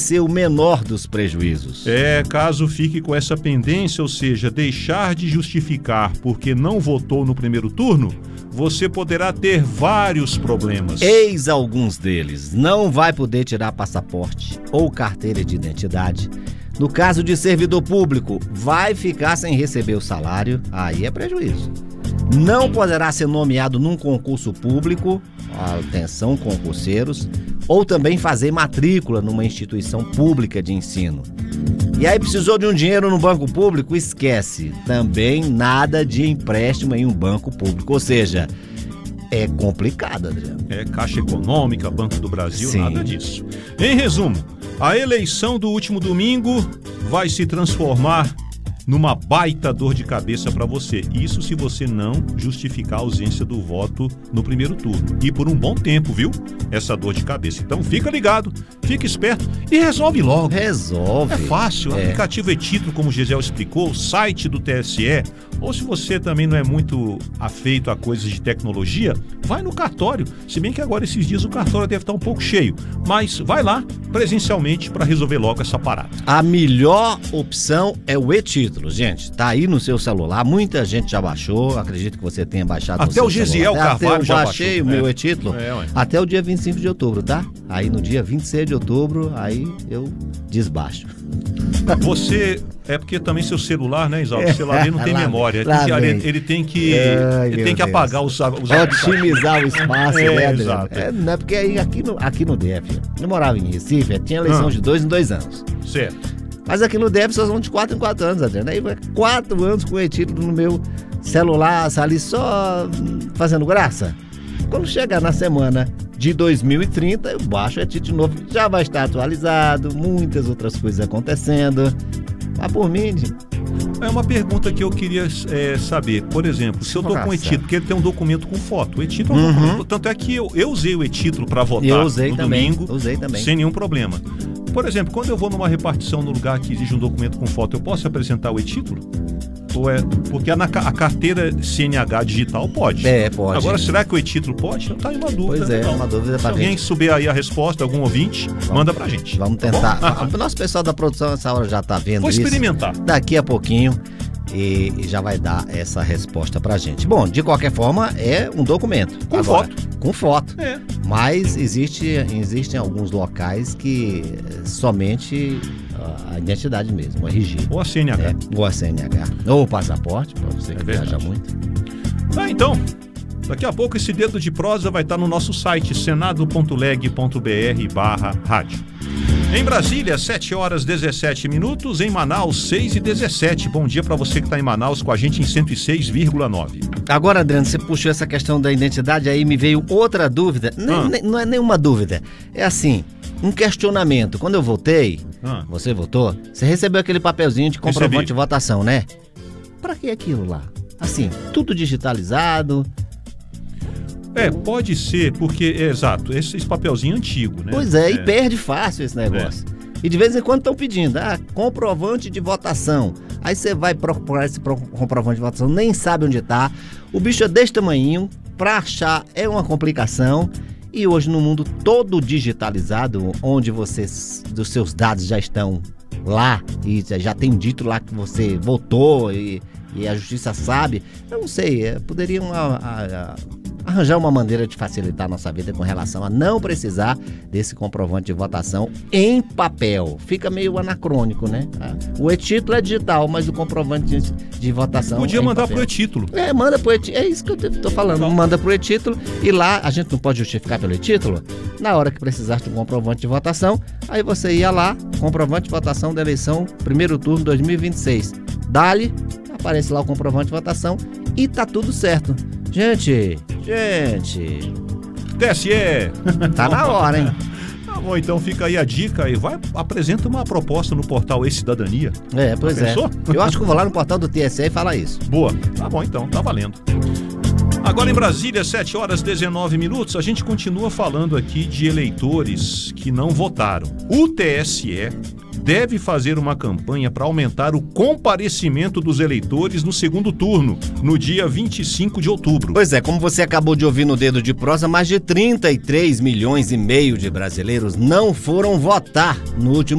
ser o menor dos prejuízos. Caso fique com essa pendência, ou seja, deixar de justificar porque não votou no primeiro turno, você poderá ter vários problemas. Eis alguns deles. Não vai poder tirar passaporte ou carteira de identidade. No caso de servidor público, vai ficar sem receber o salário, aí é prejuízo. Não poderá ser nomeado num concurso público, atenção concurseiros, ou também fazer matrícula numa instituição pública de ensino. E aí precisou de um dinheiro no banco público? Esquece. Também nada de empréstimo em um banco público. Ou seja, é complicado, Adriano. Caixa Econômica, Banco do Brasil, Sim. Nada disso. Em resumo, a eleição do último domingo vai se transformar numa baita dor de cabeça para você. Isso se você não justificar a ausência do voto no primeiro turno. E por um bom tempo, viu? Essa dor de cabeça. Então fica ligado, fica esperto e resolve logo. Resolve. É fácil. O aplicativo e-Título, como o Gisele explicou, o site do TSE. Ou se você também não é muito afeito a coisas de tecnologia, vai no cartório. Se bem que agora esses dias o cartório deve estar um pouco cheio. Mas vai lá presencialmente para resolver logo essa parada. A melhor opção é o e-Título. Gente, tá aí no seu celular, muita gente já baixou, acredito que você tenha baixado até no seu celular. Carvalho até eu já baixei baixou. O meu e-Título até o dia 25 de outubro, tá? Aí no dia 26 de outubro, aí eu desbaixo. Você, porque também seu celular, né, Isaldo? O celular não tem memória, ele tem que apagar os otimizar o espaço, né, exato. Não é porque aqui no DF, eu morava em Recife, tinha eleição de 2 em 2 anos. Certo. Mas aqui no DF só são de 4 em 4 anos, Adriano. Aí vai 4 anos com o e-Título no meu celular, ali só fazendo graça. Quando chegar na semana de 2030, eu baixo o e-Título novo. Já vai estar atualizado, muitas outras coisas acontecendo. Mas por mim... É uma pergunta que eu queria saber. Por exemplo, se eu tô com o e-Título, porque ele tem um documento com foto. O e-Título é um documento, tanto é que eu usei o e-Título para votar no domingo, sem nenhum problema. Por exemplo, quando eu vou numa repartição no lugar que exige um documento com foto, eu posso apresentar o e-Título? Porque a carteira CNH digital pode. Pode. Agora, será que o e-Título pode? Tá aí uma dúvida. Pois uma dúvida pra gente. Se alguém souber aí a resposta, algum ouvinte, manda pra gente. Vamos tentar. O nosso pessoal da produção nessa hora já tá vendo isso. Vou experimentar. Daqui a pouquinho e já vai dar essa resposta pra gente. Bom, de qualquer forma, é um documento. Com foto. Com foto. Mas existem alguns locais que somente a identidade mesmo, o RG. Ou a CNH. Ou a CNH. Ou o passaporte, pra você que viaja muito. Então, daqui a pouco esse dedo de prosa vai estar no nosso site senado.leg.br/rádio. Em Brasília, 7h17. Em Manaus, 6h17. Bom dia para você que está em Manaus com a gente em 106,9. Agora, Adriano, você puxou essa questão da identidade, aí me veio outra dúvida. Não é nenhuma dúvida. É assim, um questionamento. Quando eu votei, você votou, você recebeu aquele papelzinho de comprovante de votação, né? Pra que aquilo lá? Assim, tudo digitalizado... Pode ser, porque, exato, esse papelzinho antigo, né? Pois e perde fácil esse negócio. E de vez em quando estão pedindo, comprovante de votação. Aí você vai procurar esse comprovante de votação, nem sabe onde tá. O bicho é desse tamanhinho, pra achar é uma complicação. E hoje no mundo todo digitalizado, onde dos seus dados já estão lá, e já tem dito lá que você votou e a justiça sabe, eu não sei, poderiam... arranjar uma maneira de facilitar a nossa vida com relação a não precisar desse comprovante de votação em papel. Fica meio anacrônico, né? O e-Título é digital, mas o comprovante de votação podia mandar pro e-Título. Manda pro e-Título. É isso que eu tô falando. Manda pro e-Título e lá a gente não pode justificar pelo e-Título. Na hora que precisasse de um comprovante de votação, aí você ia lá, comprovante de votação da eleição, primeiro turno 2026. Dá-lhe, aparece lá o comprovante de votação e tá tudo certo. Gente... TSE! Tá na hora, hein? Tá bom, então fica aí a dica e apresenta uma proposta no portal E-Cidadania. Pois pensou? Eu acho que eu vou lá no portal do TSE e falar isso. Boa, tá bom então, tá valendo. Agora em Brasília, 7h19, a gente continua falando aqui de eleitores que não votaram. O TSE deve fazer uma campanha para aumentar o comparecimento dos eleitores no segundo turno, no dia 25 de outubro. Pois como você acabou de ouvir no Dedo de Prosa, mais de 33,5 milhões de brasileiros não foram votar no último